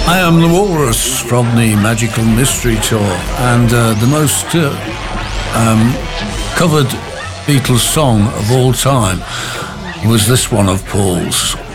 I am the Walrus from the Magical Mystery Tour, and the most covered Beatles song of all time was this one of Paul's.